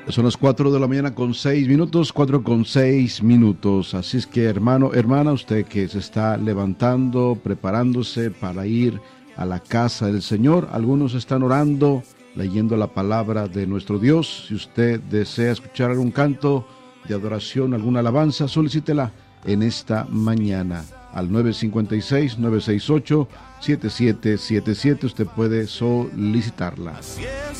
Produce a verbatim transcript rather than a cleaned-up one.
Son las cuatro de la mañana con seis minutos, cuatro con seis minutos. Así es que, hermano, hermana, usted que se está levantando, preparándose para ir a la casa del Señor. Algunos están orando, leyendo la palabra de nuestro Dios. Si usted desea escuchar algún canto de adoración, alguna alabanza, solicítela en esta mañana al nueve cinco seis, nueve seis ocho, siete siete siete siete. Usted puede solicitarla.